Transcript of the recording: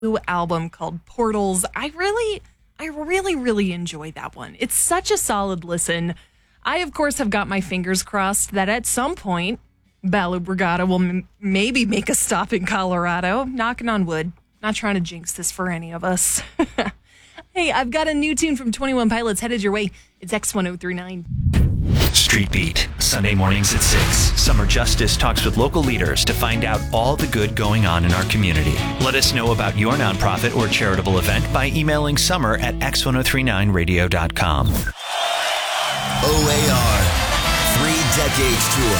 new album called Portals. I really enjoy that one. It's such a solid listen. I, of course, have got my fingers crossed that at some point, Ballad Brigada will maybe make a stop in Colorado. Knocking on wood. Not trying to jinx this for any of us. Hey, I've got a new tune from 21 Pilots headed your way. It's X1039. Street Beat, Sunday mornings at 6. Summer Justice talks with local leaders to find out all the good going on in our community. Let us know about your nonprofit or charitable event by emailing summer@x1039radio.com. OAR 3 Decades Tour.